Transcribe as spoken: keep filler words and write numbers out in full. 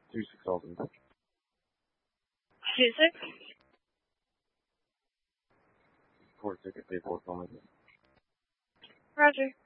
Two six Alden. Two six. Four ticket, pay four five. Roger.